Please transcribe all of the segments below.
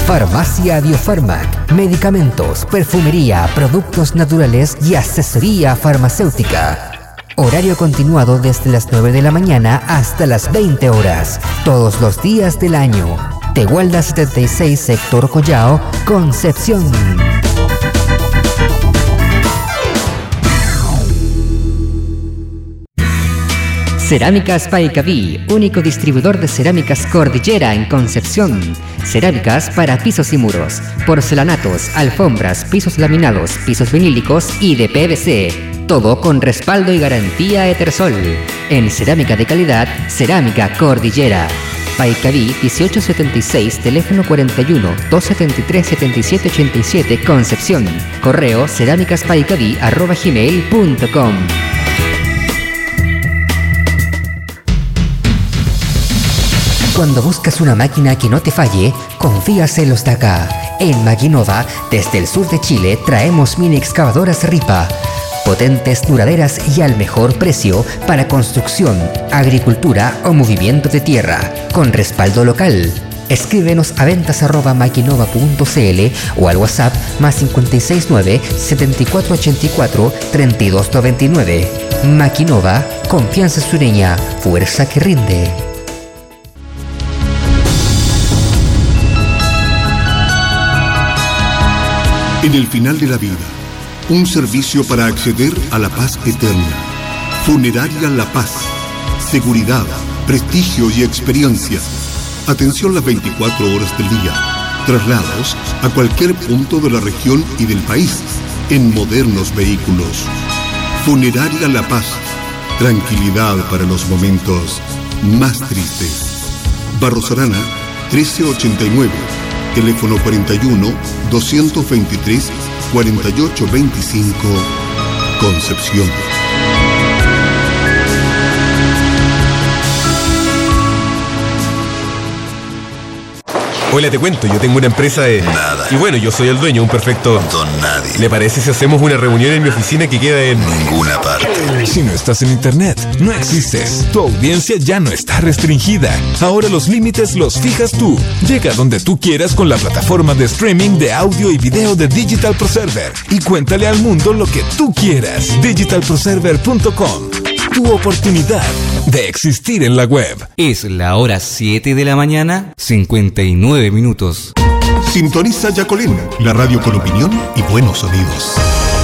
Farmacia Biofarmac, medicamentos, perfumería, productos naturales y asesoría farmacéutica. Horario continuado desde las 9 de la mañana hasta las 20 horas, todos los días del año. Tehuelda 76, sector Collao, Concepción. Cerámicas Paicaví, único distribuidor de cerámicas Cordillera en Concepción. Cerámicas para pisos y muros, porcelanatos, alfombras, pisos laminados, pisos vinílicos y de PVC. Todo con respaldo y garantía Etersol. En cerámica de calidad, Cerámica Cordillera. Paicaví 1876, teléfono 41-273-7787, Concepción. Correo cerámicaspaicaví@gmail.com. Cuando buscas una máquina que no te falle, confías en los de acá. En Maquinova, desde el sur de Chile, traemos mini excavadoras Ripa. Potentes, duraderas y al mejor precio para construcción, agricultura o movimiento de tierra, con respaldo local. Escríbenos a ventas@maquinova.cl o al WhatsApp +569 7484 3299. Maquinova, confianza sureña, fuerza que rinde. En el final de la vida, un servicio para acceder a la paz eterna. Funeraria La Paz. Seguridad, prestigio y experiencia. Atención las 24 horas del día. Traslados a cualquier punto de la región y del país en modernos vehículos. Funeraria La Paz. Tranquilidad para los momentos más tristes. Barros Arana, 1389. Teléfono 41-223-4825, Concepción. Hola, te cuento, yo tengo una empresa de... Nada. Y bueno, yo soy el dueño, un perfecto... Don nadie. ¿Le parece si hacemos una reunión en mi oficina que queda en... Ninguna parte. Si no estás en internet, no existes. Tu audiencia ya no está restringida. Ahora los límites los fijas tú. Llega donde tú quieras con la plataforma de streaming de audio y video de Digital Pro Server. Y cuéntale al mundo lo que tú quieras. digitalproserver.com. Tu oportunidad de existir en la web. Es la hora 7 de la mañana, 59 minutos. Sintoniza Yacolén, la radio con opinión y buenos sonidos.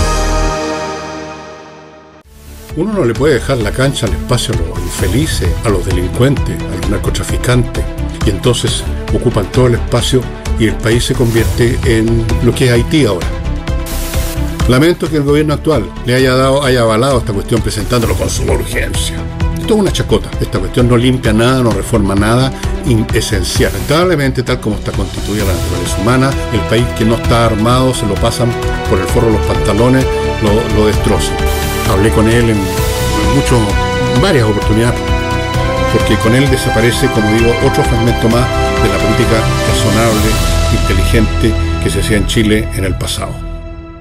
Uno no le puede dejar la cancha al espacio a los infelices, a los delincuentes, a los narcotraficantes, y entonces ocupan todo el espacio y el país se convierte en lo que es Haití ahora. Lamento que el gobierno actual le haya avalado esta cuestión presentándolo con suma urgencia. Esto es una chacota. Esta cuestión no limpia nada, no reforma nada esencial. Lamentablemente, tal como está constituida la naturaleza humana, el país que no está armado se lo pasan por el forro de los pantalones, lo destrozan. Hablé con él en varias oportunidades, porque con él desaparece, como digo, otro fragmento más de la política razonable, inteligente que se hacía en Chile en el pasado.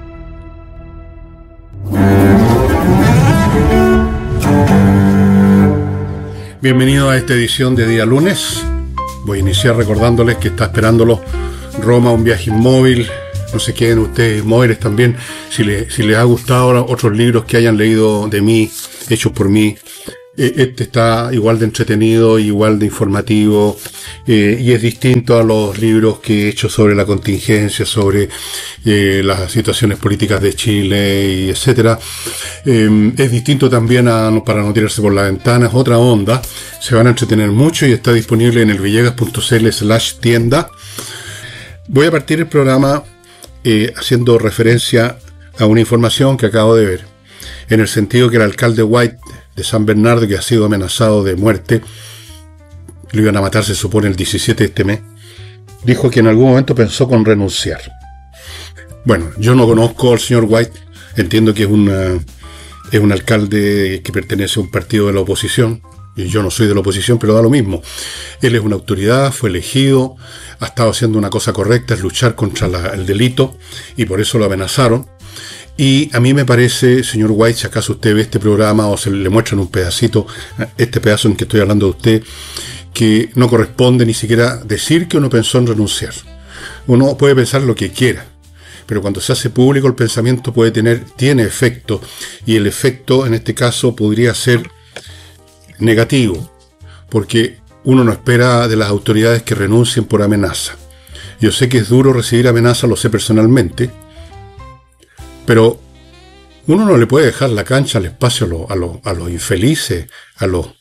Bienvenido a esta edición de día lunes. Voy a iniciar recordándoles que está esperándolo Roma, un viaje inmóvil. No se queden ustedes inmóviles también. Si les ha gustado otros libros que hayan leído de mí, hechos por mí, este está igual de entretenido, igual de informativo, y es distinto a los libros que he hecho sobre la contingencia, sobre las situaciones políticas de Chile, y etcétera. Es distinto también para no tirarse por la ventana, es otra onda. Se van a entretener mucho y está disponible en el villegas.cl/tienda. Voy a partir el programa haciendo referencia a una información que acabo de ver, en el sentido que el alcalde White de San Bernardo, que ha sido amenazado de muerte, lo iban a matar, se supone, el 17 de este mes, dijo que en algún momento pensó con renunciar. Bueno, yo no conozco al señor White, entiendo que es un alcalde que pertenece a un partido de la oposición, y yo no soy de la oposición, pero da lo mismo. Él es una autoridad, fue elegido, ha estado haciendo una cosa correcta, es luchar contra el delito, y por eso lo amenazaron. Y a mí me parece, señor White, si acaso usted ve este programa o se le muestran un pedacito, este pedazo en que estoy hablando de usted, que no corresponde ni siquiera decir que uno pensó en renunciar. Uno puede pensar lo que quiera, pero cuando se hace público el pensamiento tiene efecto, y el efecto en este caso podría ser negativo, porque uno no espera de las autoridades que renuncien por amenaza. Yo sé que es duro recibir amenaza, lo sé personalmente, pero uno no le puede dejar la cancha, el espacio a los infelices, a los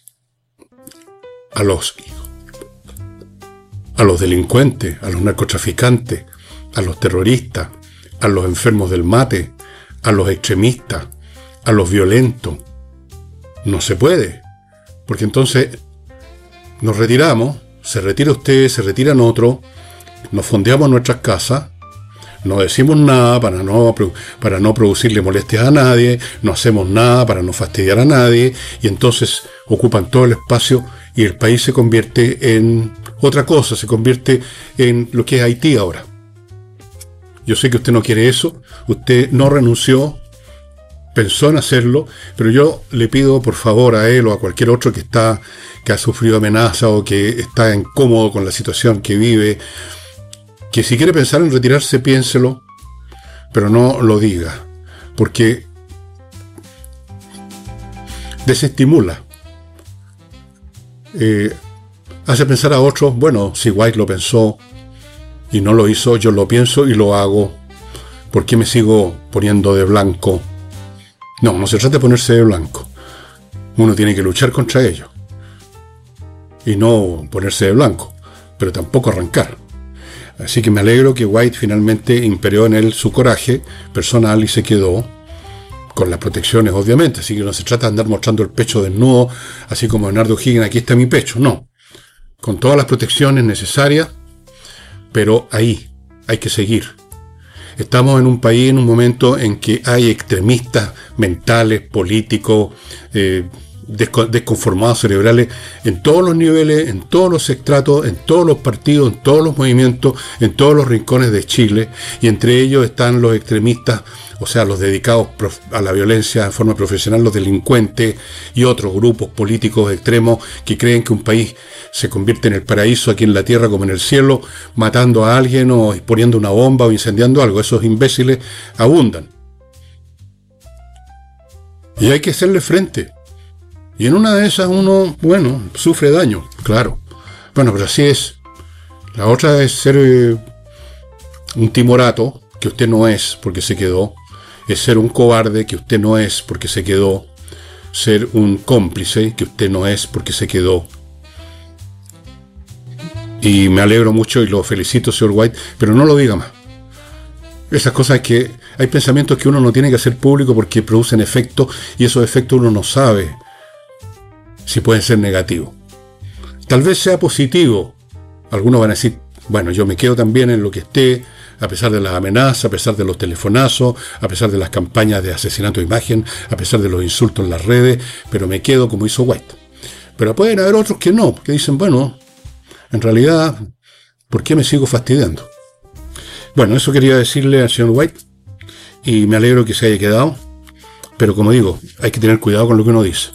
delincuentes, a los narcotraficantes, a los terroristas, a los enfermos del mate, a los extremistas, a los violentos. No se puede, porque entonces nos retiramos, se retira usted, se retiran otros, nos fondeamos en nuestras casas, no decimos nada para no producirle molestias a nadie, no hacemos nada para no fastidiar a nadie, y entonces ocupan todo el espacio y el país se convierte en otra cosa, se convierte en lo que es Haití ahora. Yo sé que usted no quiere eso, usted no renunció, pensó en hacerlo, pero yo le pido por favor a él o a cualquier otro que ha sufrido amenaza o que está incómodo con la situación que vive, que si quiere pensar en retirarse, piénselo, pero no lo diga, porque desestimula, hace pensar a otros, bueno, si White lo pensó y no lo hizo, yo lo pienso y lo hago, ¿por qué me sigo poniendo de blanco? No se trata de ponerse de blanco, uno tiene que luchar contra ello, y no ponerse de blanco, pero tampoco arrancar. Así que me alegro que White finalmente imperó en él su coraje personal y se quedó con las protecciones, obviamente. Así que no se trata de andar mostrando el pecho desnudo, así como Bernardo O'Higgins, aquí está mi pecho. No, con todas las protecciones necesarias, pero ahí hay que seguir. Estamos en un país, en un momento en que hay extremistas mentales, políticos, desconformados cerebrales en todos los niveles, en todos los estratos, en todos los partidos, en todos los movimientos, en todos los rincones de Chile, y entre ellos están los extremistas, o sea, los dedicados a la violencia de forma profesional, los delincuentes y otros grupos políticos extremos que creen que un país se convierte en el paraíso aquí en la tierra como en el cielo, matando a alguien o poniendo una bomba o incendiando algo. Esos imbéciles abundan y hay que hacerle frente. Y en una de esas uno, sufre daño, claro. Bueno, pero así es. La otra es ser un timorato, que usted no es porque se quedó. Es ser un cobarde, que usted no es porque se quedó. Ser un cómplice, que usted no es porque se quedó. Y me alegro mucho y lo felicito, señor White, pero no lo diga más. Esas cosas que hay pensamientos que uno no tiene que hacer público porque producen efectos, y esos efectos uno no sabe si pueden ser negativos. Tal vez sea positivo. Algunos van a decir, bueno, yo me quedo también en lo que esté, a pesar de las amenazas, a pesar de los telefonazos, a pesar de las campañas de asesinato de imagen, a pesar de los insultos en las redes, pero me quedo como hizo White. Pero pueden haber otros que no, que dicen, bueno, en realidad, ¿por qué me sigo fastidiando? Bueno, eso quería decirle al señor White, y me alegro que se haya quedado, pero como digo, hay que tener cuidado con lo que uno dice.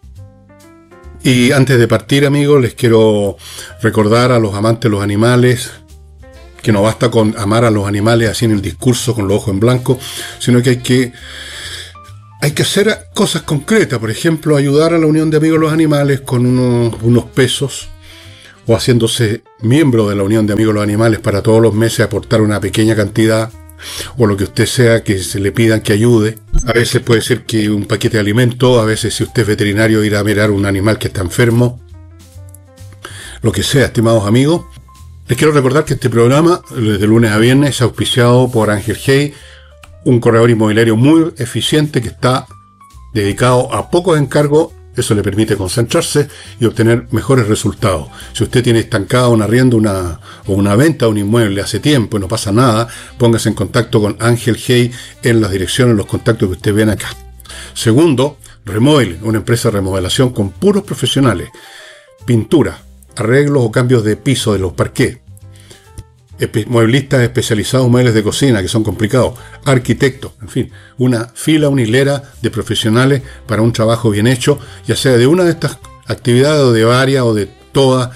Y antes de partir, amigos, les quiero recordar a los amantes de los animales que no basta con amar a los animales así en el discurso con los ojos en blanco, sino que hay que hacer cosas concretas. Por ejemplo, ayudar a la Unión de Amigos de los Animales con unos pesos, o haciéndose miembro de la Unión de Amigos de los Animales para todos los meses aportar una pequeña cantidad, o lo que usted sea que se le pidan que ayude. A veces puede ser que un paquete de alimento, a veces si usted es veterinario ir a mirar un animal que está enfermo, lo que sea, estimados amigos. Les quiero recordar que este programa, desde lunes a viernes, es auspiciado por Ángel Hey, un corredor inmobiliario muy eficiente que está dedicado a pocos encargos. Eso le permite concentrarse y obtener mejores resultados. Si usted tiene estancado un arriendo o una venta de un inmueble hace tiempo y no pasa nada, póngase en contacto con Ángel Hey en las direcciones, los contactos que usted ven acá. Segundo, Remodel, una empresa de remodelación con puros profesionales. Pintura, arreglos o cambios de piso de los parqués. Mueblistas especializados en muebles de cocina que son complicados, arquitectos, en fin, una hilera de profesionales para un trabajo bien hecho, ya sea de una de estas actividades o de varias o de todas,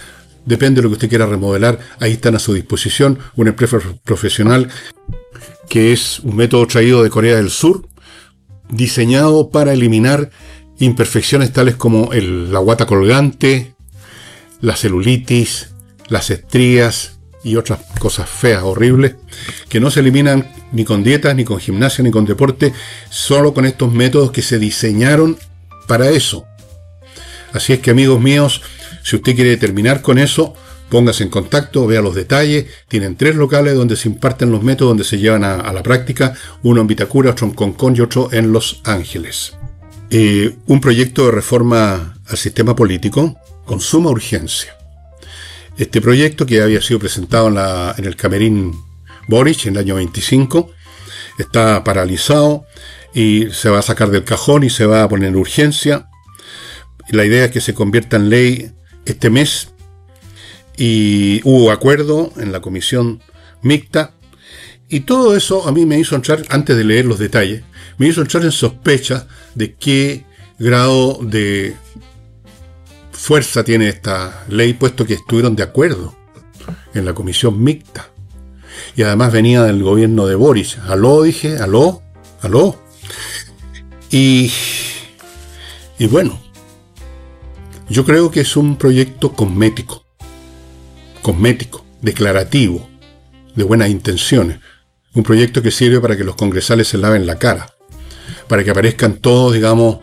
depende de lo que usted quiera remodelar, ahí están a su disposición. Una empresa profesional que es un método traído de Corea del Sur, diseñado para eliminar imperfecciones tales como la guata colgante, la celulitis, las estrías y otras cosas feas, horribles, que no se eliminan ni con dietas, ni con gimnasia, ni con deporte, solo con estos métodos que se diseñaron para eso. Así es que, amigos míos, si usted quiere terminar con eso, póngase en contacto, vea los detalles. Tienen 3 locales donde se imparten los métodos, donde se llevan a la práctica, uno en Vitacura, otro en Concón y otro en Los Ángeles. Un proyecto de reforma al sistema político con suma urgencia. Este proyecto, que había sido presentado en el Camerín Boric en el año 25, está paralizado y se va a sacar del cajón y se va a poner en urgencia. La idea es que se convierta en ley este mes, y hubo acuerdo en la comisión mixta, y todo eso a mí me hizo entrar, antes de leer los detalles, me hizo entrar en sospecha de qué grado de fuerza tiene esta ley, puesto que estuvieron de acuerdo en la comisión mixta. Y además venía del gobierno de Boric. Aló, dije, aló. Y bueno, yo creo que es un proyecto cosmético, declarativo, de buenas intenciones. Un proyecto que sirve para que los congresales se laven la cara, para que aparezcan todos, digamos,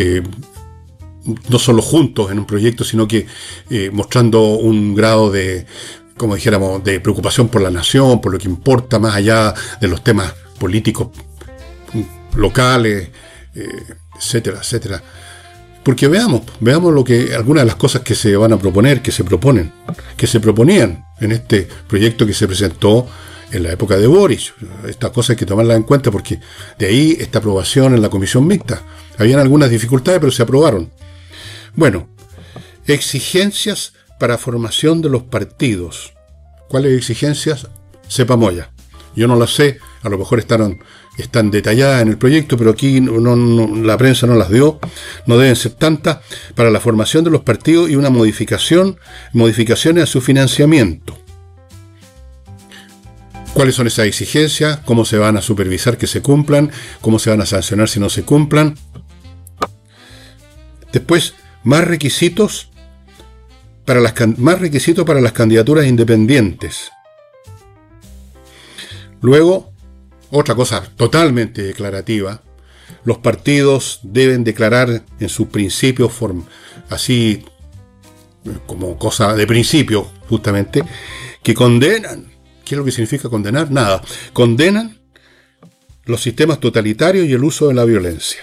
no solo juntos en un proyecto, sino que mostrando un grado de, como dijéramos, de preocupación por la nación, por lo que importa, más allá de los temas políticos locales, etcétera, etcétera. Porque veamos lo que, algunas de las cosas que se van a proponer, que se proponían en este proyecto que se presentó en la época de Boric. Estas cosas hay que tomarlas en cuenta, porque de ahí esta aprobación en la comisión mixta. Habían algunas dificultades, pero se aprobaron. Bueno, exigencias para formación de los partidos. ¿Cuáles exigencias? Sepamos ya. Yo no las sé, a lo mejor están detalladas en el proyecto, pero aquí la prensa no las dio, no deben ser tantas, para la formación de los partidos y una modificaciones a su financiamiento. ¿Cuáles son esas exigencias? ¿Cómo se van a supervisar que se cumplan? ¿Cómo se van a sancionar si no se cumplan? Después, más requisitos para las candidaturas independientes. Luego, otra cosa totalmente declarativa: los partidos deben declarar en sus principios, así como cosa de principio, justamente, que condenan. ¿Qué es lo que significa condenar? Nada. Condenan los sistemas totalitarios y el uso de la violencia.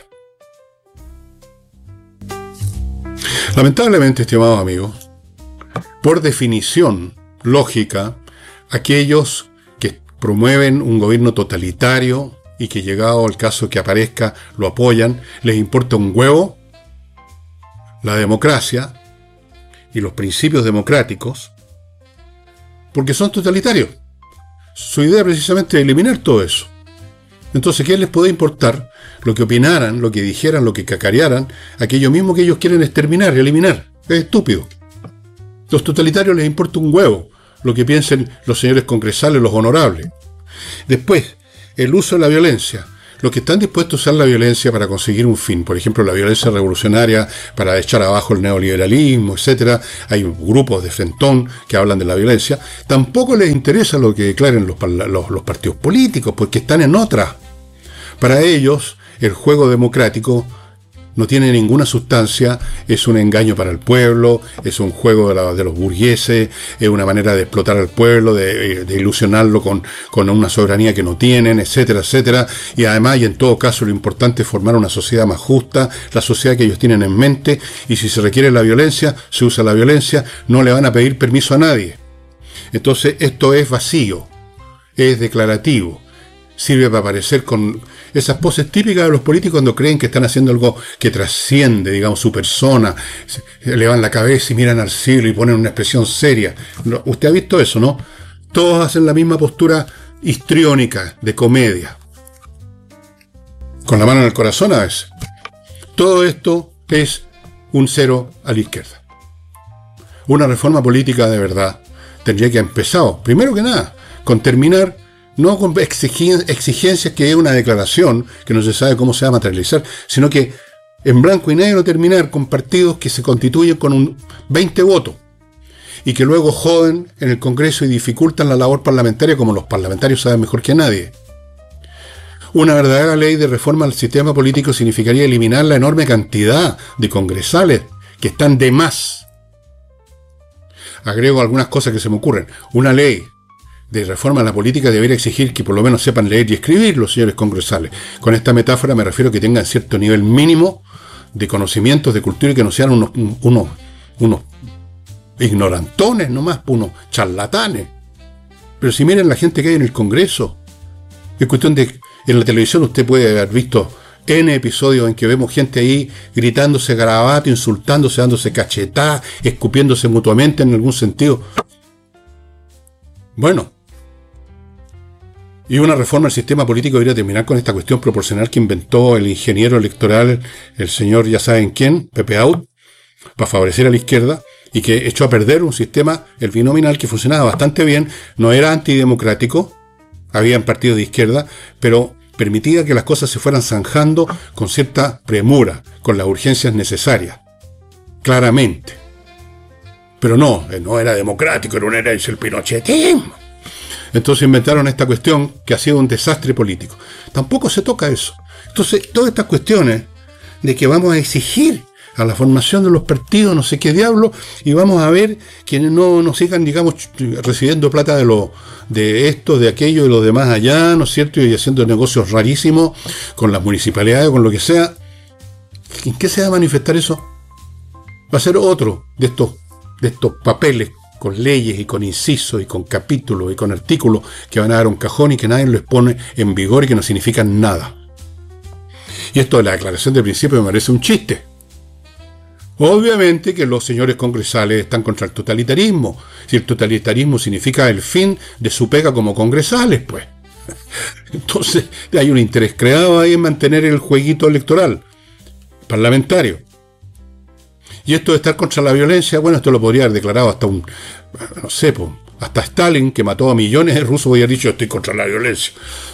Lamentablemente, estimados amigos, por definición lógica, aquellos que promueven un gobierno totalitario y que, llegado al caso que aparezca, lo apoyan, les importa un huevo la democracia y los principios democráticos, porque son totalitarios. Su idea precisamente es eliminar todo eso. Entonces, ¿qué les puede importar lo que opinaran, lo que dijeran, lo que cacarearan, aquello mismo que ellos quieren exterminar y eliminar? Es estúpido. Los totalitarios les importa un huevo lo que piensen los señores congresales, los honorables. Después, el uso de la violencia. Los que están dispuestos a usar la violencia para conseguir un fin, por ejemplo, la violencia revolucionaria para echar abajo el neoliberalismo, etcétera. Hay grupos de frentón que hablan de la violencia. Tampoco les interesa lo que declaren los partidos políticos, porque están en otra. Para ellos, el juego democrático no tiene ninguna sustancia, es un engaño para el pueblo, es un juego de los burgueses, es una manera de explotar al pueblo, de ilusionarlo con una soberanía que no tienen, etcétera, etcétera. Y además, y en todo caso, lo importante es formar una sociedad más justa, la sociedad que ellos tienen en mente, y si se requiere la violencia, se usa la violencia, no le van a pedir permiso a nadie. Entonces, esto es vacío, es declarativo. Sirve para aparecer con esas poses típicas de los políticos cuando creen que están haciendo algo que trasciende, digamos, su persona. Elevan la cabeza y miran al cielo y ponen una expresión seria. Usted ha visto eso, ¿no? Todos hacen la misma postura histriónica, de comedia. Con la mano en el corazón a veces. Todo esto es un cero a la izquierda. Una reforma política de verdad tendría que haber empezado, primero que nada, con terminar, no con exigencias que es una declaración que no se sabe cómo se va a materializar, sino que en blanco y negro terminar con partidos que se constituyen con un 20 votos y que luego joden en el Congreso y dificultan la labor parlamentaria, como los parlamentarios saben mejor que nadie. Una verdadera ley de reforma al sistema político significaría eliminar la enorme cantidad de congresales que están de más. Agrego algunas cosas que se me ocurren. Una ley de reforma a la política debería exigir que por lo menos sepan leer y escribir los señores congresales. Con esta metáfora me refiero a que tengan cierto nivel mínimo de conocimientos, de cultura, y que no sean unos ignorantones nomás, unos charlatanes. Pero si miren la gente que hay en el Congreso, es cuestión de... En la televisión usted puede haber visto N episodios en que vemos gente ahí gritándose garabato, insultándose, dándose cachetadas, escupiéndose mutuamente en algún sentido. Bueno, y una reforma al sistema político debería terminar con esta cuestión proporcional que inventó el ingeniero electoral, el señor ya saben quién, Pepe Out, para favorecer a la izquierda, y que echó a perder un sistema, el binominal, que funcionaba bastante bien, no era antidemocrático, habían partidos de izquierda, pero permitía que las cosas se fueran zanjando con cierta premura, con las urgencias necesarias, claramente. Pero no era democrático, era una herencia del pinochetismo. Entonces inventaron esta cuestión que ha sido un desastre político. Tampoco se toca eso. Entonces, todas estas cuestiones de que vamos a exigir a la formación de los partidos, no sé qué diablo, y vamos a ver que no sigan, digamos, recibiendo plata de esto, de aquello, de los demás allá, ¿no es cierto? Y haciendo negocios rarísimos con las municipalidades, con lo que sea. ¿En qué se va a manifestar eso? Va a ser otro de estos papeles con leyes y con incisos y con capítulos y con artículos que van a dar un cajón y que nadie los pone en vigor y que no significan nada. Y esto de la declaración de principio me parece un chiste. Obviamente que los señores congresales están contra el totalitarismo. Si el totalitarismo significa el fin de su pega como congresales, pues. Entonces hay un interés creado ahí en mantener el jueguito electoral parlamentario. Y esto de estar contra la violencia, bueno, esto lo podría haber declarado hasta hasta Stalin, que mató a millones de rusos, había dicho: estoy contra la violencia.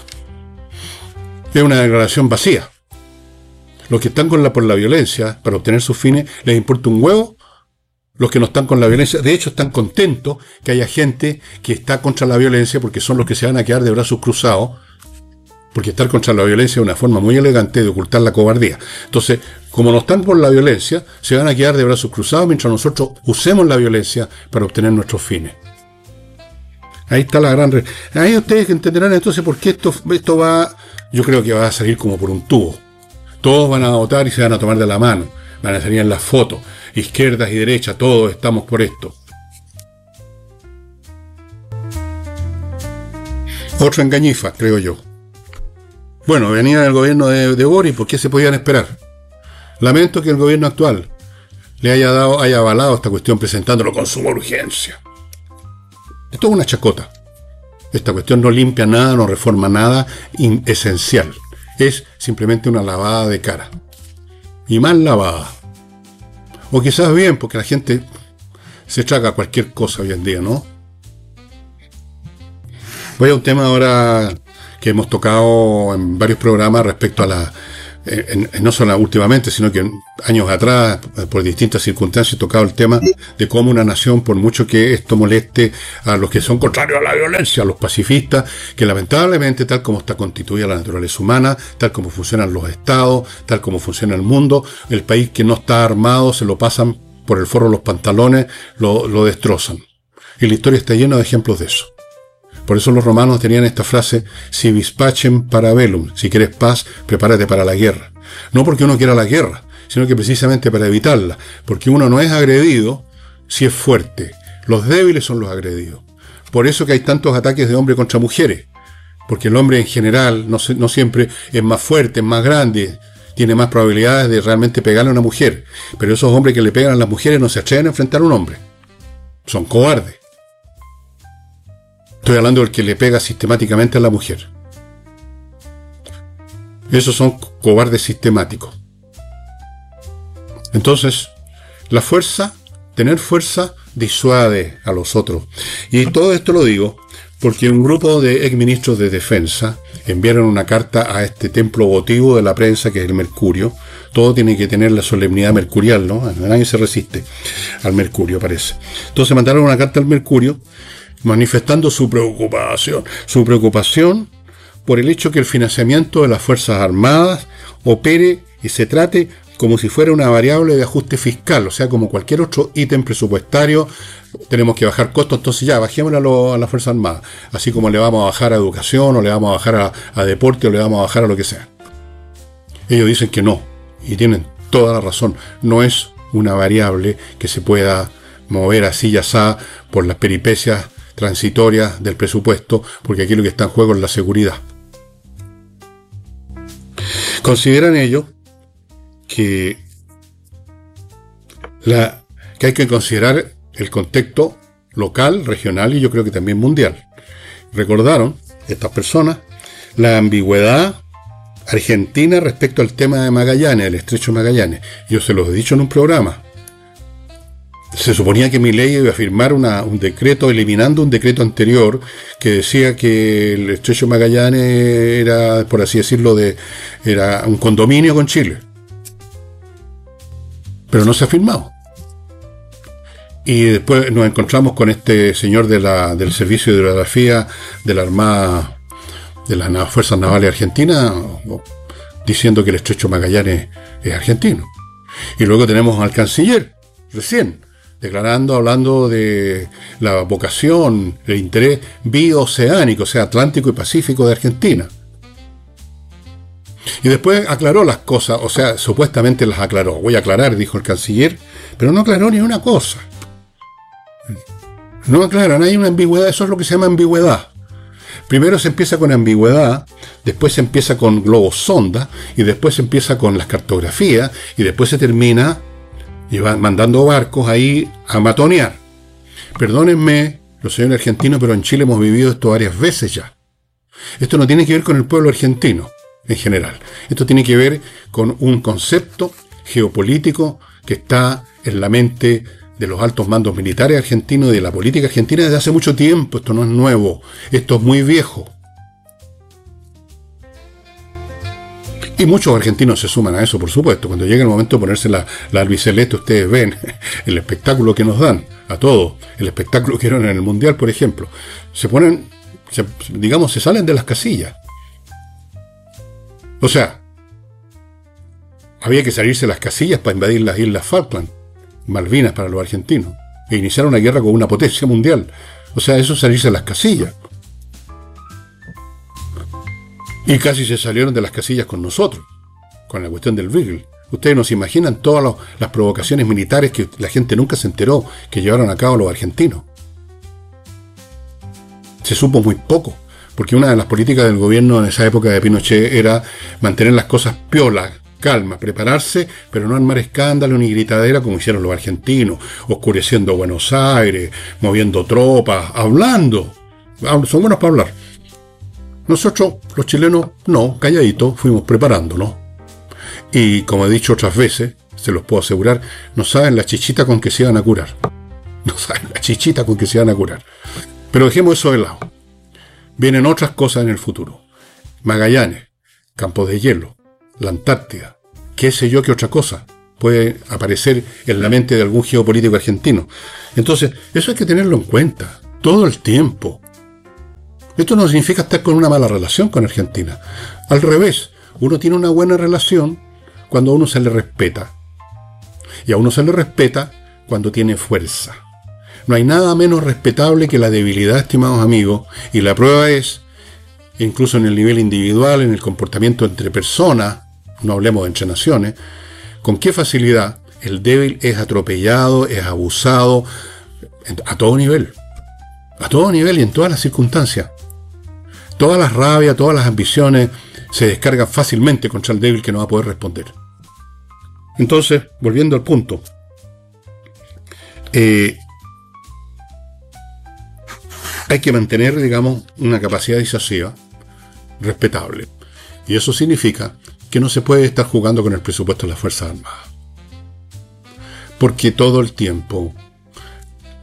Es una declaración vacía. Los que están por la violencia, para obtener sus fines, les importa un huevo. Los que no están con la violencia, de hecho, están contentos que haya gente que está contra la violencia, porque son los que se van a quedar de brazos cruzados, porque estar contra la violencia es una forma muy elegante de ocultar la cobardía. Entonces, como no están por la violencia, se van a quedar de brazos cruzados mientras nosotros usemos la violencia para obtener nuestros fines. Ahí está la gran... Ahí ustedes entenderán entonces por qué esto va... Yo creo que va a salir como por un tubo. Todos van a votar y se van a tomar de la mano. Van a salir en las fotos. Izquierdas y derechas, todos estamos por esto. Otra engañifa, creo yo. Bueno, venía del gobierno de Boris, ¿por qué se podían esperar? Lamento que el gobierno actual le haya avalado esta cuestión presentándolo con suma urgencia. Esto es una chacota. Esta cuestión no limpia nada, no reforma nada esencial. Es simplemente una lavada de cara. Y mal lavada. O quizás bien, porque la gente se traga cualquier cosa hoy en día, ¿no? Voy a un tema ahora que hemos tocado en varios programas respecto a la... no solo últimamente, sino que años atrás, por distintas circunstancias, he tocado el tema de cómo una nación, por mucho que esto moleste a los que son contrarios a la violencia, a los pacifistas, que lamentablemente, tal como está constituida la naturaleza humana, tal como funcionan los estados, tal como funciona el mundo, el país que no está armado se lo pasan por el forro los pantalones, lo destrozan. Y la historia está llena de ejemplos de eso. Por eso los romanos tenían esta frase: si vis pacem para bellum, si quieres paz, prepárate para la guerra. No porque uno quiera la guerra, sino que precisamente para evitarla, porque uno no es agredido si es fuerte. Los débiles son los agredidos. Por eso que hay tantos ataques de hombre contra mujeres, porque el hombre en general no siempre es más fuerte, es más grande, tiene más probabilidades de realmente pegarle a una mujer. Pero esos hombres que le pegan a las mujeres no se atreven a enfrentar a un hombre. Son cobardes. Estoy hablando del que le pega sistemáticamente a la mujer. Esos son cobardes sistemáticos. Entonces, la fuerza tener fuerza disuade a los otros. Y todo esto lo digo porque un grupo de exministros de defensa enviaron una carta a este templo votivo de la prensa, que es el Mercurio. Todo tiene que tener la solemnidad mercurial, ¿no? Nadie se resiste al Mercurio, parece. Entonces mandaron una carta al Mercurio manifestando su preocupación por el hecho que el financiamiento de las Fuerzas Armadas opere y se trate como si fuera una variable de ajuste fiscal, o sea, como cualquier otro ítem presupuestario. Tenemos que bajar costos, entonces ya, bajémosle a la Fuerza Armada, así como le vamos a bajar a educación, o le vamos a bajar a deporte, o le vamos a bajar a lo que sea. Ellos dicen que no, y tienen toda la razón. No es una variable que se pueda mover así y asá por las peripecias transitorias del presupuesto, porque aquí lo que está en juego es la seguridad. Consideran ellos que hay que considerar el contexto local, regional y yo creo que también mundial. Recordaron estas personas la ambigüedad argentina respecto al tema de Magallanes, el estrecho de Magallanes. Yo se los he dicho en un programa. Se suponía que Milei iba a firmar un decreto eliminando un decreto anterior que decía que el estrecho de Magallanes era, por así decirlo, era un condominio con Chile. Pero no se ha firmado. Y después nos encontramos con este señor del Servicio de Hidrografía de la Armada, de las Fuerzas Navales Argentinas, diciendo que el estrecho Magallanes es argentino. Y luego tenemos al canciller, recién, hablando de la vocación, el interés bioceánico, o sea, Atlántico y Pacífico de Argentina. Y después aclaró las cosas, o sea, supuestamente las aclaró. Voy a aclarar, dijo el canciller, pero no aclaró ni una cosa. No aclaran, hay una ambigüedad, eso es lo que se llama ambigüedad. Primero se empieza con ambigüedad, después se empieza con globos sonda, y después se empieza con las cartografías, y después se termina y van mandando barcos ahí a matonear. Perdónenme, los señores argentinos, pero en Chile hemos vivido esto varias veces ya. Esto no tiene que ver con el pueblo argentino en general. Esto tiene que ver con un concepto geopolítico que está en la mente de los altos mandos militares argentinos y de la política argentina desde hace mucho tiempo. Esto no es nuevo, esto es muy viejo. Y muchos argentinos se suman a eso, por supuesto. Cuando llega el momento de ponerse la albiceleste, ustedes ven el espectáculo que nos dan a todos. El espectáculo que dieron en el Mundial, por ejemplo. Se salen de las casillas. O sea, había que salirse de las casillas para invadir las Islas Falkland, Malvinas para los argentinos, e iniciar una guerra con una potencia mundial. O sea, eso es salirse de las casillas. Y casi se salieron de las casillas con nosotros, con la cuestión del Beagle. Ustedes no se imaginan todas las provocaciones militares que la gente nunca se enteró que llevaron a cabo los argentinos. Se supo muy poco, porque una de las políticas del gobierno en esa época de Pinochet era mantener las cosas piolas, calma, prepararse, pero no armar escándalo ni gritadera como hicieron los argentinos, oscureciendo Buenos Aires, moviendo tropas, hablando. Son buenos para hablar. Nosotros, los chilenos, no, calladitos, fuimos preparándonos. Y como he dicho otras veces, se los puedo asegurar, no saben la chichita con que se iban a curar. No saben la chichita con que se iban a curar. Pero dejemos eso de lado. Vienen otras cosas en el futuro. Magallanes, campos de hielo, la Antártida, qué sé yo qué otra cosa puede aparecer en la mente de algún geopolítico argentino. Entonces, eso hay que tenerlo en cuenta, todo el tiempo. Esto no significa estar con una mala relación con Argentina. Al revés, uno tiene una buena relación cuando a uno se le respeta. Y a uno se le respeta cuando tiene fuerza. No hay nada menos respetable que la debilidad, estimados amigos, y la prueba es, incluso en el nivel individual, en el comportamiento entre personas, no hablemos de entre naciones, con qué facilidad el débil es atropellado, es abusado, a todo nivel y en todas las circunstancias. Todas las rabias, todas las ambiciones se descargan fácilmente contra el débil que no va a poder responder. Entonces, volviendo al punto, hay que mantener, digamos, una capacidad disuasiva respetable. Y eso significa que no se puede estar jugando con el presupuesto de las Fuerzas Armadas. Porque todo el tiempo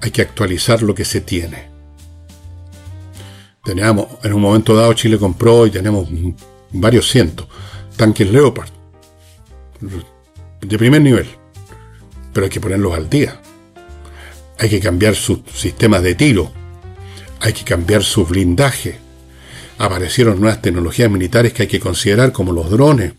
hay que actualizar lo que se tiene. Teníamos, en un momento dado Chile compró y tenemos varios cientos tanques Leopard de primer nivel, pero hay que ponerlos al día. Hay que cambiar sus sistemas de tiro, hay que cambiar su blindaje. Aparecieron nuevas tecnologías militares que hay que considerar, como los drones.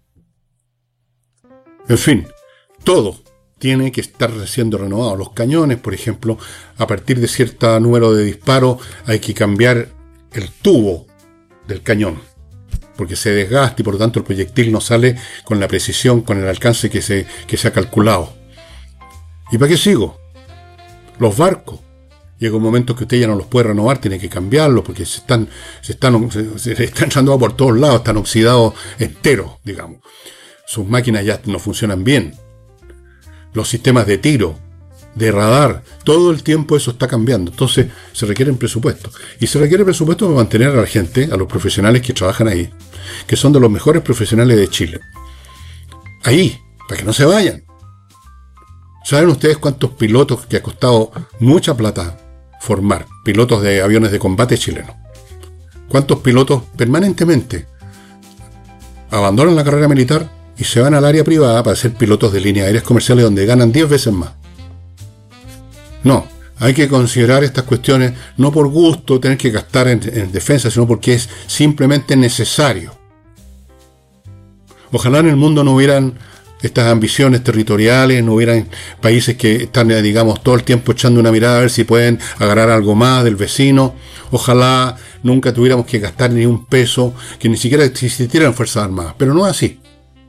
En fin, todo tiene que estar siendo renovado. Los cañones, por ejemplo, a partir de cierto número de disparos hay que cambiar el tubo del cañón, porque se desgasta y por lo tanto el proyectil no sale con la precisión, con el alcance que se ha calculado. ¿Y para qué sigo? Los barcos. Llega un momento que usted ya no los puede renovar, tiene que cambiarlos porque se están echando por todos lados, están oxidados enteros, digamos. Sus máquinas ya no funcionan bien. Los sistemas de tiro, de radar, todo el tiempo eso está cambiando. Entonces se requiere presupuesto. Y se requiere presupuesto para mantener a la gente, a los profesionales que trabajan ahí, que son de los mejores profesionales de Chile. Ahí, para que no se vayan. ¿Saben ustedes cuántos pilotos que ha costado mucha plata formar? Pilotos de aviones de combate chilenos. ¿Cuántos pilotos permanentemente abandonan la carrera militar y se van al área privada para ser pilotos de líneas aéreas comerciales donde ganan 10 veces más? No, hay que considerar estas cuestiones no por gusto, tener que gastar en defensa, sino porque es simplemente necesario. Ojalá en el mundo no hubieran estas ambiciones territoriales, no hubieran países que están, digamos, todo el tiempo echando una mirada a ver si pueden agarrar algo más del vecino. Ojalá nunca tuviéramos que gastar ni un peso, que ni siquiera existieran Fuerzas Armadas, pero no es así.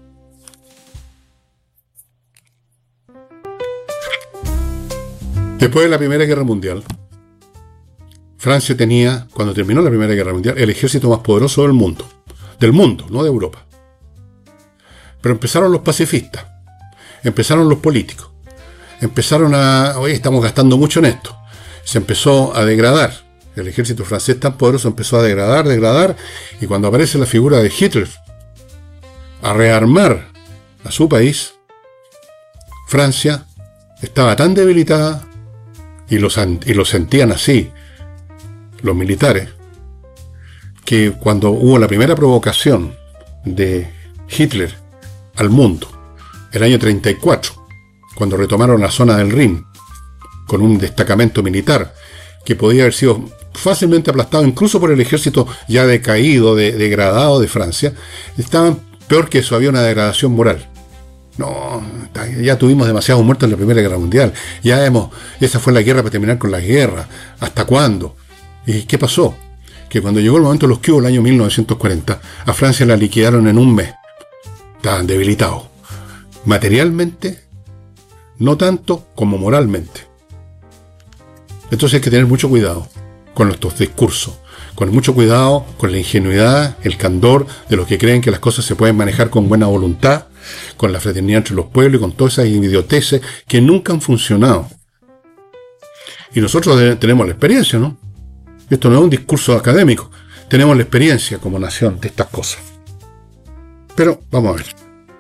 Después de la Primera Guerra Mundial, Francia tenía, cuando terminó la Primera Guerra Mundial, el ejército más poderoso del mundo, no de Europa. Pero empezaron los pacifistas, empezaron los políticos, empezaron oye, estamos gastando mucho en esto. Se empezó a degradar, el ejército francés tan poderoso empezó a degradar, y cuando aparece la figura de Hitler a rearmar a su país, Francia estaba tan debilitada, y lo sentían así los militares, que cuando hubo la primera provocación de Hitler al mundo, el año 34, cuando retomaron la zona del Rin con un destacamento militar que podía haber sido fácilmente aplastado incluso por el ejército ya decaído, degradado de Francia, estaban peor que eso, había una degradación moral. No, ya tuvimos demasiados muertos en la Primera Guerra Mundial, esa fue la guerra para terminar con la guerra, ¿hasta cuándo? ¿Y qué pasó? Que cuando llegó el momento de los que hubo el año 1940, a Francia la liquidaron en un mes. Estaban debilitados. Materialmente, no tanto como moralmente. Entonces hay que tener mucho cuidado con nuestros discursos, con mucho cuidado con la ingenuidad, el candor de los que creen que las cosas se pueden manejar con buena voluntad, con la fraternidad entre los pueblos y con todas esas idioteces que nunca han funcionado. Y nosotros tenemos la experiencia, ¿no? Esto no es un discurso académico. Tenemos la experiencia como nación de estas cosas. Pero vamos a ver.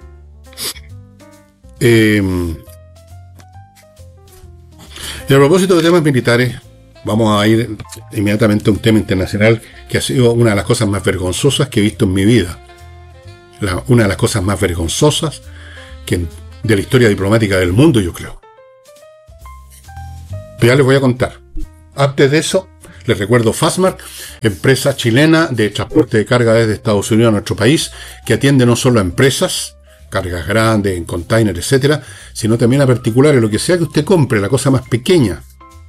Y a propósito de temas militares, vamos a ir inmediatamente a un tema internacional que ha sido una de las cosas más vergonzosas que he visto en mi vida. Una de las cosas más vergonzosas de la historia diplomática del mundo, yo creo. Pero ya les voy a contar. Antes de eso, les recuerdo Fastmark, empresa chilena de transporte de carga desde Estados Unidos a nuestro país, que atiende no solo a empresas, cargas grandes, en container, etcétera, sino también a particulares, lo que sea que usted compre, la cosa más pequeña,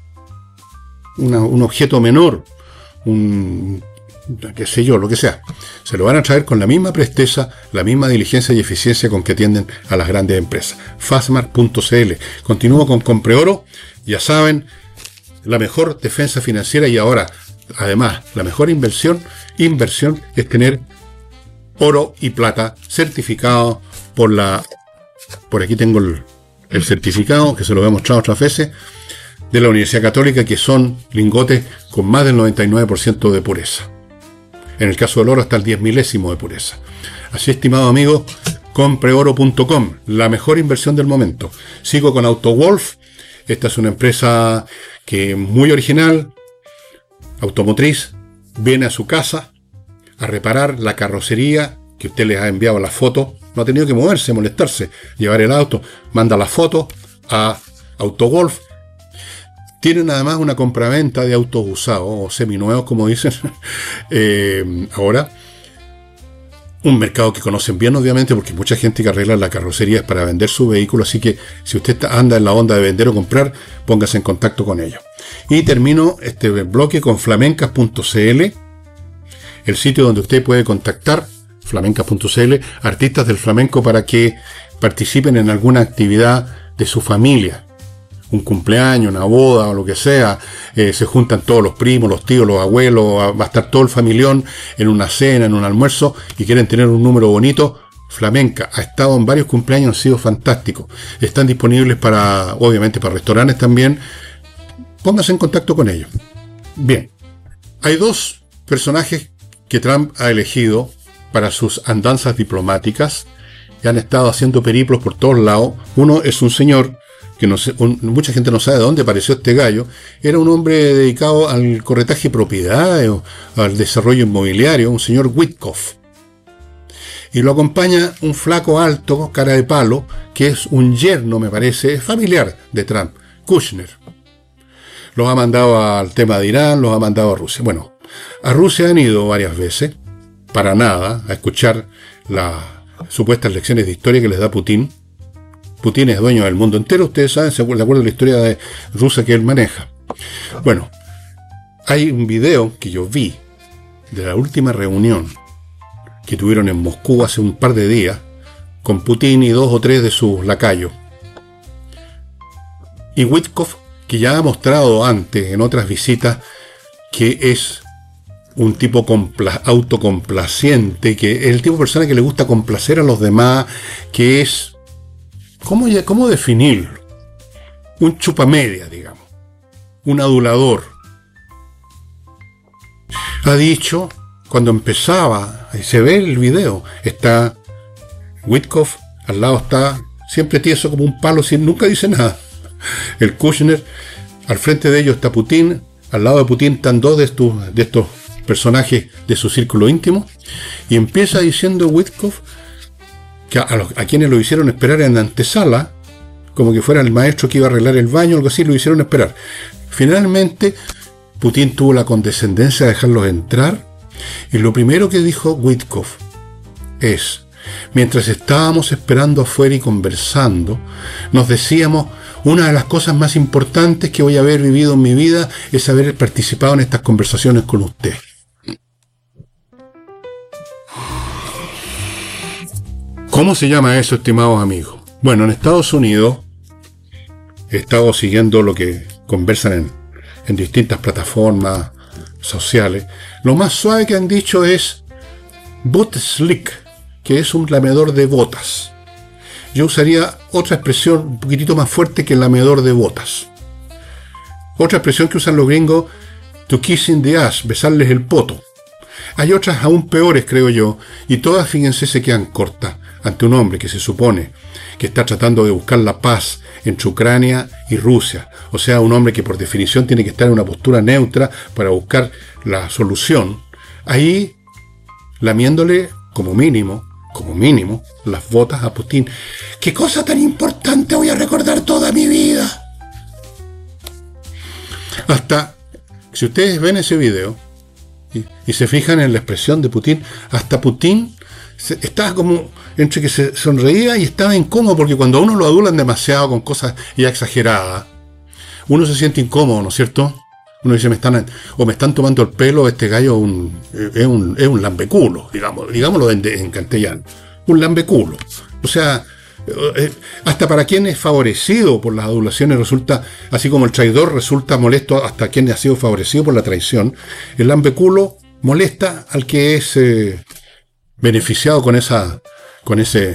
un objeto menor, qué sé yo, lo que sea, se lo van a traer con la misma presteza, la misma diligencia y eficiencia con que atienden a las grandes empresas. Fastmark.cl. Continúo con Compreoro, ya saben, la mejor defensa financiera y ahora, además, la mejor inversión es tener oro y plata certificado por aquí tengo el certificado, que se lo he mostrado otras veces, de la Universidad Católica, que son lingotes con más del 99% de pureza. En el caso del oro hasta el 10 milésimo de pureza. Así, estimado amigo, compreoro.com, la mejor inversión del momento. Sigo con AutoWolf, Esta es una empresa que muy original, automotriz, viene a su casa a reparar la carrocería que usted les ha enviado la foto. No ha tenido que moverse, molestarse, llevar el auto, manda la foto a Autogolf. Tienen además una compraventa de autos usados o seminuevos, como dicen ahora. Un mercado que conocen bien, obviamente, porque mucha gente que arregla la carrocería es para vender su vehículo, así que si usted anda en la onda de vender o comprar, póngase en contacto con ellos. Y termino este bloque con flamencas.cl, el sitio donde usted puede contactar, flamencas.cl, artistas del flamenco para que participen en alguna actividad de su familia. Un cumpleaños, una boda o lo que sea, se juntan todos los primos, los tíos, los abuelos, va a estar todo el familión en una cena, en un almuerzo, y quieren tener un número bonito. Flamenca ha estado en varios cumpleaños, ha sido fantástico. Están disponibles para, obviamente, para restaurantes también. Pónganse en contacto con ellos. Bien, hay dos personajes que Trump ha elegido para sus andanzas diplomáticas, que han estado haciendo periplos por todos lados. Uno es un señor que no sé, mucha gente no sabe de dónde apareció este gallo. Era un hombre dedicado al corretaje de propiedades o al desarrollo inmobiliario, un señor Witkoff. Y lo acompaña un flaco alto, cara de palo, que es un yerno, me parece, familiar de Trump, Kushner. Los ha mandado al tema de Irán, los ha mandado a Rusia. Bueno, a Rusia han ido varias veces, para nada, a escuchar las supuestas lecciones de historia que les da Putin. Putin es dueño del mundo entero, ustedes saben, de acuerdo a la historia de rusa que él maneja. Bueno, hay un video que yo vi de la última reunión que tuvieron en Moscú hace un par de días con Putin y 2 o 3 de sus lacayos. Y Witkoff, que ya ha mostrado antes en otras visitas que es un tipo autocomplaciente, que es el tipo de persona que le gusta complacer a los demás, que es... ¿Cómo definirlo? Un chupamedia, digamos. Un adulador. Ha dicho, cuando empezaba, y se ve el video, está Witkoff, al lado está siempre tieso como un palo, nunca dice nada. El Kushner, al frente de ellos está Putin, al lado de Putin están 2 de estos personajes de su círculo íntimo, y empieza diciendo Witkoff que a quienes lo hicieron esperar en antesala, como que fuera el maestro que iba a arreglar el baño, algo así, lo hicieron esperar. Finalmente, Putin tuvo la condescendencia de dejarlos entrar, y lo primero que dijo Witkoff es, mientras estábamos esperando afuera y conversando, nos decíamos, una de las cosas más importantes que voy a haber vivido en mi vida es haber participado en estas conversaciones con usted. ¿Cómo se llama eso, estimados amigos? Bueno, en Estados Unidos he estado siguiendo lo que conversan en distintas plataformas sociales. Lo más suave que han dicho es boot slick, que es un lamedor de botas. Yo usaría otra expresión un poquitito más fuerte que el lamedor de botas. Otra expresión que usan los gringos, to kiss in the ass, besarles el poto. Hay otras aún peores, creo yo, y todas, fíjense, se quedan cortas ante un hombre que se supone que está tratando de buscar la paz entre Ucrania y Rusia. O sea, un hombre que por definición tiene que estar en una postura neutra para buscar la solución. Ahí, lamiéndole como mínimo, las botas a Putin. ¡Qué cosa tan importante voy a recordar toda mi vida! Hasta, si ustedes ven ese video y se fijan en la expresión de Putin, hasta Putin estaba como entre que se sonreía y estaba incómodo, porque cuando a uno lo adulan demasiado con cosas ya exageradas, uno se siente incómodo, ¿no es cierto? Uno dice, me están tomando el pelo, este gallo es un lambeculo, digámoslo en castellano, un lambeculo. O sea, hasta para quien es favorecido por las adulaciones resulta, así como el traidor resulta molesto hasta quien ha sido favorecido por la traición, el lambeculo molesta al que es beneficiado con ese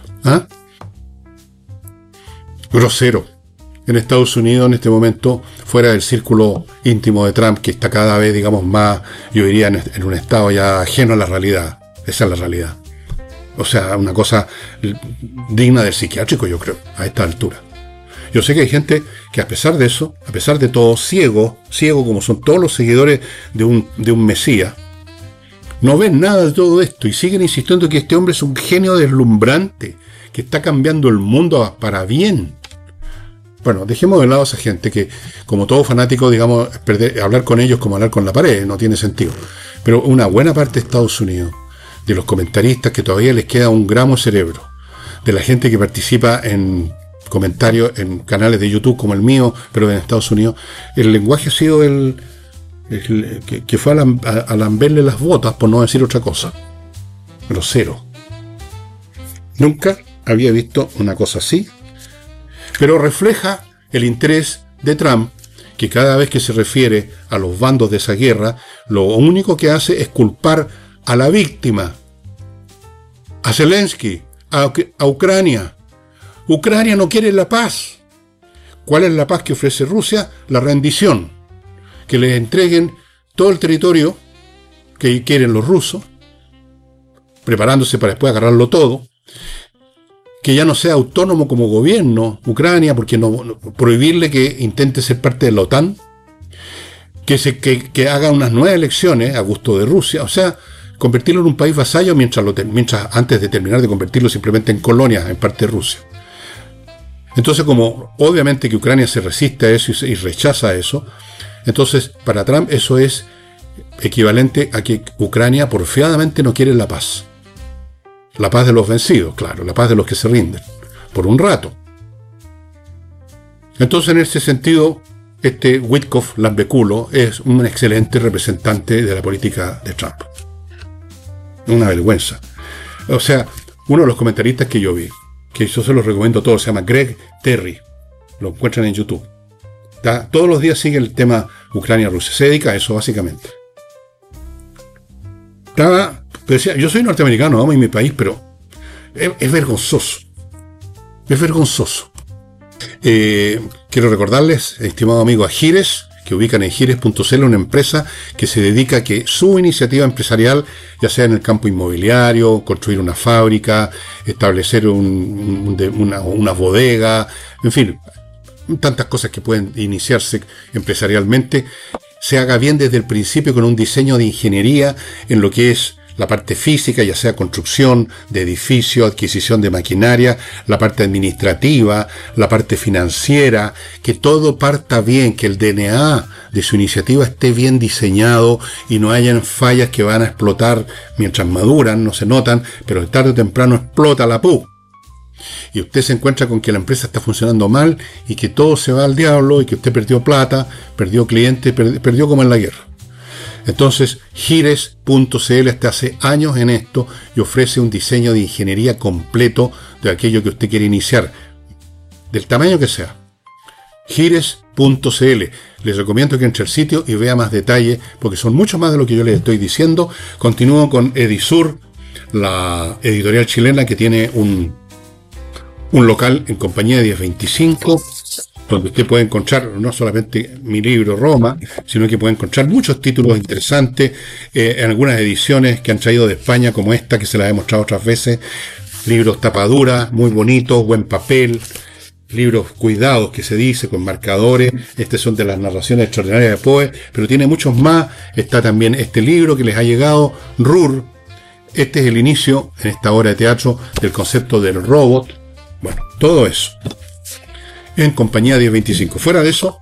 grosero. En Estados Unidos, en este momento, fuera del círculo íntimo de Trump, que está cada vez, digamos, más, yo diría, en un estado ya ajeno a la realidad. Esa es la realidad. O sea, una cosa digna del psiquiátrico, yo creo, a esta altura. Yo sé que hay gente que a pesar de eso, a pesar de todo, ciego como son todos los seguidores de un Mesías, no ven nada de todo esto y siguen insistiendo que este hombre es un genio deslumbrante, que está cambiando el mundo para bien. Bueno, dejemos de lado a esa gente que, como todo fanático, digamos, hablar con ellos como hablar con la pared, no tiene sentido. Pero una buena parte de Estados Unidos, de los comentaristas que todavía les queda un gramo de cerebro, de la gente que participa en comentarios en canales de YouTube como el mío, pero en Estados Unidos, el lenguaje ha sido que fue a lamberle las botas, por no decir otra cosa. Grosero. Nunca había visto una cosa así, pero refleja el interés de Trump, que cada vez que se refiere a los bandos de esa guerra, lo único que hace es culpar a la víctima, a Zelensky, a Ucrania. Ucrania no quiere la paz. ¿Cuál es la paz que ofrece Rusia? La rendición. Que les entreguen todo el territorio que quieren los rusos, preparándose para después agarrarlo todo. Que ya no sea autónomo como gobierno Ucrania, porque no prohibirle que intente ser parte de la OTAN. Que haga unas nuevas elecciones a gusto de Rusia. O sea, convertirlo en un país vasallo mientras antes de terminar de convertirlo simplemente en colonia en parte de Rusia. Entonces, como obviamente que Ucrania se resiste a eso y rechaza eso, entonces para Trump eso es equivalente a que Ucrania porfiadamente no quiere la paz. La paz de los vencidos, claro, la paz de los que se rinden, por un rato. Entonces, en ese sentido, este Witkoff Lambeculo es un excelente representante de la política de Trump. Una vergüenza. O sea, uno de los comentaristas que yo vi, que yo se los recomiendo a todos, se llama Greg Terry. Lo encuentran en YouTube. Todos los días sigue el tema Ucrania-Rusia. Se dedica a eso, básicamente. Decía, yo soy norteamericano, amo mi país, pero es vergonzoso. Es vergonzoso. Quiero recordarles, estimado amigo, a Gires, que ubican en gires.cl, una empresa que se dedica a que su iniciativa empresarial, ya sea en el campo inmobiliario, construir una fábrica, establecer una bodega, en fin, tantas cosas que pueden iniciarse empresarialmente, se haga bien desde el principio con un diseño de ingeniería en lo que es la parte física, ya sea construcción de edificio, adquisición de maquinaria, la parte administrativa, la parte financiera, que todo parta bien, que el DNA de su iniciativa esté bien diseñado y no hayan fallas que van a explotar mientras maduran, no se notan, pero tarde o temprano explota la pu. Y usted se encuentra con que la empresa está funcionando mal y que todo se va al diablo y que usted perdió plata, perdió clientes, perdió como en la guerra. Entonces, Gires.cl está hace años en esto y ofrece un diseño de ingeniería completo de aquello que usted quiere iniciar, del tamaño que sea. Gires.cl. Les recomiendo que entre al sitio y vea más detalle, porque son mucho más de lo que yo les estoy diciendo. Continúo con Edisur, la editorial chilena que tiene un local en compañía de 1025, donde usted puede encontrar no solamente mi libro Roma, sino que puede encontrar muchos títulos interesantes, en algunas ediciones que han traído de España, como esta que se la he mostrado otras veces, libros tapadura, muy bonitos, buen papel, libros cuidados que se dice, con marcadores. Estos son de las narraciones extraordinarias de Poe, pero tiene muchos más. Está también este libro que les ha llegado, Rur. Este es el inicio, en esta obra de teatro, del concepto del robot. Bueno, todo eso en compañía 1025. Fuera de eso,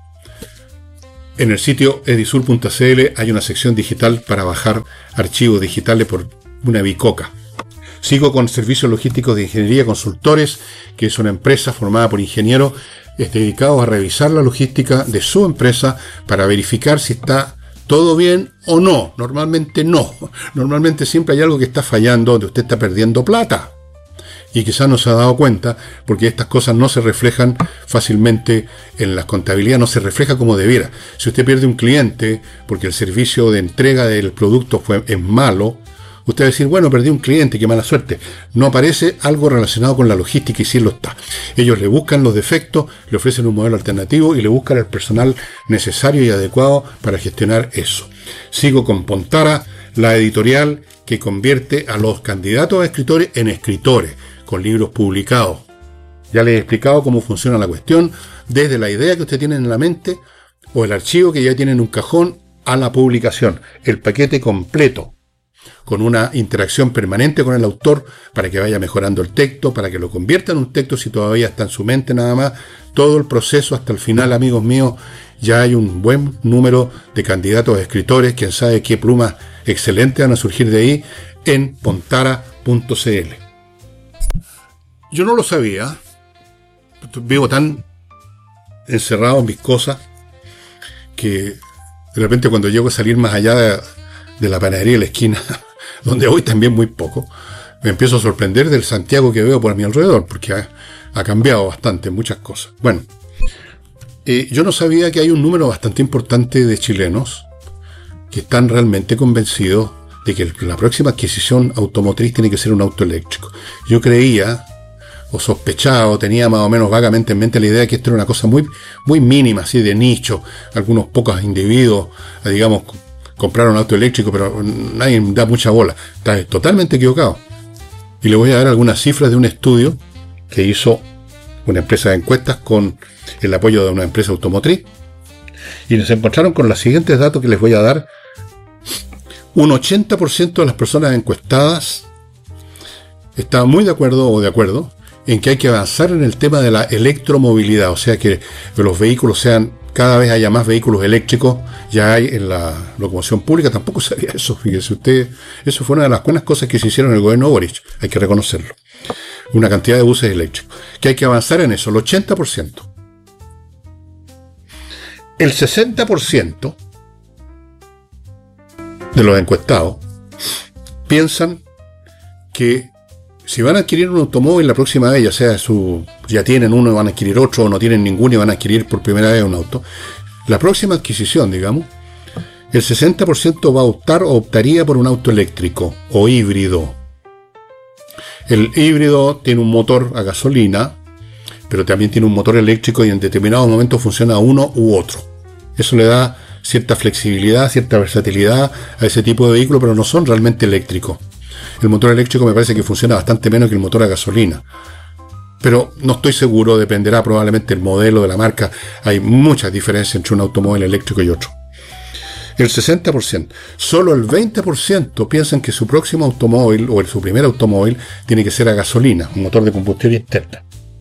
en el sitio edisur.cl hay una sección digital para bajar archivos digitales por una bicoca. Sigo con Servicios Logísticos de Ingeniería Consultores, que es una empresa formada por ingenieros dedicados a revisar la logística de su empresa para verificar si está todo bien o no. Normalmente no. Normalmente siempre hay algo que está fallando, donde usted está perdiendo plata. Y quizás no se ha dado cuenta, porque estas cosas no se reflejan fácilmente en las contabilidades, no se refleja como debiera. Si usted pierde un cliente porque el servicio de entrega del producto es malo, usted va a decir, bueno, perdí un cliente, qué mala suerte. No aparece algo relacionado con la logística y sí lo está. Ellos le buscan los defectos, le ofrecen un modelo alternativo y le buscan el personal necesario y adecuado para gestionar eso. Sigo con Pontara, la editorial que convierte a los candidatos a escritores en escritores, con libros publicados. Ya les he explicado cómo funciona la cuestión. desde la idea que usted tiene en la mente o el archivo que ya tiene en un cajón a la publicación. El paquete completo, con una interacción permanente con el autor para que vaya mejorando el texto, para que lo convierta en un texto si todavía está en su mente nada más. Todo el proceso hasta el final, amigos míos. Ya hay un buen número de candidatos a escritores, quién sabe qué plumas excelentes van a surgir de ahí en pontara.cl. Yo no lo sabía, vivo tan encerrado en mis cosas que de repente cuando llego a salir más allá de la panadería de la esquina, donde hoy también muy poco, me empiezo a sorprender del Santiago que veo por mi alrededor, porque ha cambiado bastante muchas cosas. Bueno, yo no sabía que hay un número bastante importante de chilenos que están realmente convencidos de que la próxima adquisición automotriz tiene que ser un auto eléctrico. Yo creía, o sospechaba, o tenía más o menos vagamente en mente la idea de que esto era una cosa muy, muy mínima, así de nicho. Algunos pocos individuos, digamos, compraron un auto eléctrico, pero nadie da mucha bola. Está totalmente equivocado. Y le voy a dar algunas cifras de un estudio que hizo una empresa de encuestas con el apoyo de una empresa automotriz, y nos encontraron con los siguientes datos que les voy a dar. Un 80% de las personas encuestadas estaban muy de acuerdo en que hay que avanzar en el tema de la electromovilidad, o sea que los vehículos sean, cada vez haya más vehículos eléctricos. Ya hay en la locomoción pública, tampoco sabía eso, fíjese usted, eso fue una de las buenas cosas que se hicieron en el gobierno Boric, hay que reconocerlo. Una cantidad de buses eléctricos, que hay que avanzar en eso, el 80%. El 60% de los encuestados piensan que si van a adquirir un automóvil la próxima vez, ya sea ya tienen uno y van a adquirir otro, o no tienen ninguno y van a adquirir por primera vez un auto, la próxima adquisición, digamos, el 60% va a optar o optaría por un auto eléctrico o híbrido. El híbrido tiene un motor a gasolina, pero también tiene un motor eléctrico y en determinados momentos funciona uno u otro. Eso le da cierta flexibilidad, cierta versatilidad a ese tipo de vehículo, pero no son realmente eléctricos. El motor eléctrico me parece que funciona bastante menos que el motor a gasolina. Pero no estoy seguro, dependerá probablemente del modelo, de la marca. Hay muchas diferencias entre un automóvil eléctrico y otro. El 60%. Solo el 20% piensan que su próximo automóvil o su primer automóvil tiene que ser a gasolina, un motor de combustión interna.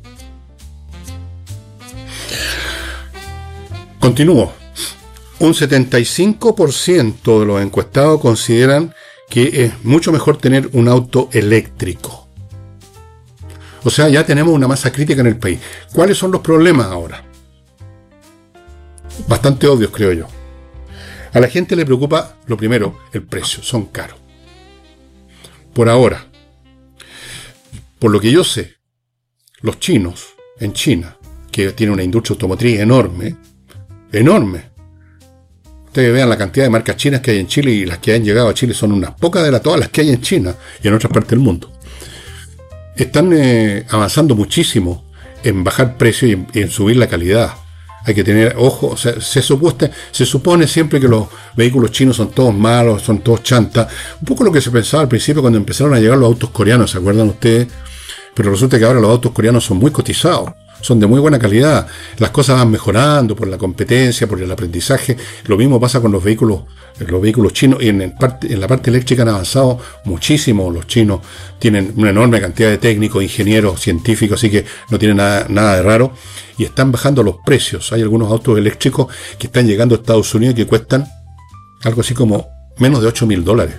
Continúo. Un 75% de los encuestados consideran que es mucho mejor tener un auto eléctrico. O sea, ya tenemos una masa crítica en el país. ¿Cuáles son los problemas ahora? Bastante obvios, creo yo. A la gente le preocupa, lo primero, el precio. Son caros. Por ahora. Por lo que yo sé, los chinos, en China, que tienen una industria automotriz enorme, ustedes vean la cantidad de marcas chinas que hay en Chile, y las que han llegado a Chile son unas pocas de todas las que hay en China y en otras partes del mundo. Están avanzando muchísimo en bajar precios y en subir la calidad. Hay que tener ojo, o sea, se supone siempre que los vehículos chinos son todos malos, son todos chantas. Un poco lo que se pensaba al principio cuando empezaron a llegar los autos coreanos, ¿se acuerdan ustedes? Pero resulta que ahora los autos coreanos son muy cotizados, son de muy buena calidad. Las cosas van mejorando por la competencia, por el aprendizaje. Lo mismo pasa con los vehículos chinos, y en la parte eléctrica han avanzado muchísimo. Los chinos tienen una enorme cantidad de técnicos, ingenieros, científicos, así que no tienen nada de raro, y están bajando los precios. Hay algunos autos eléctricos que están llegando a Estados Unidos que cuestan algo así como menos de $8,000.